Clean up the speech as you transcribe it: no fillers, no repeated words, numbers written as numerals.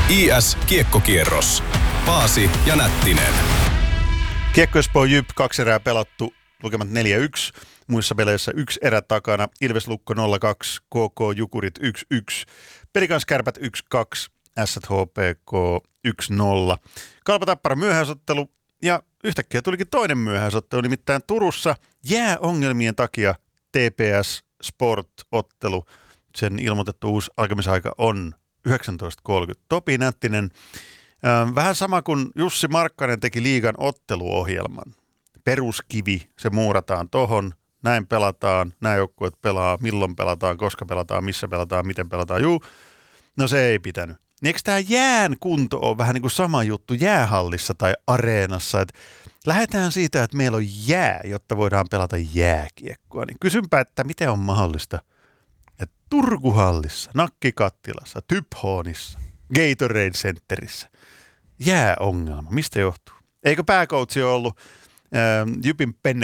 IS Kiekkokierros. Paasi ja Nättinen. Kiekko Espoo Jyp, 2 erää pelattu, lukemat 4-1. Muissa peleissä 1 erä takana. Ilves Lukko 0-2, KK Jukurit 1-1. Pelikans Kärpät 1-2, Ässät HPK 1-0. Kalpa Tappara myöhäisottelu ja yhtäkkiä tulikin toinen myöhäisottelu, nimittäin Turussa jääongelmien takia TPS Sport-ottelu. Sen ilmoitettu uusi alkamisaika on 19.30. Topi Nättinen, vähän sama kuin Jussi Markkanen teki liigan otteluohjelman. Peruskivi, se muurataan tohon, näin pelataan, nämä joukkueet pelaa, milloin pelataan, koska pelataan, missä pelataan, miten pelataan. No se ei pitänyt. Niin eikö tämä jään kunto ole vähän niin kuin sama juttu jäähallissa tai areenassa, että lähdetään siitä, että meillä on jää, jotta voidaan pelata jääkiekkoa. Niin kysynpä, että miten on mahdollista, että Turkuhallissa, Nakkikattilassa, Typhoonissa, Gatorade Centerissä jääongelma. Mistä johtuu? Eikö pääkoutsi ole ollut Jypin Penne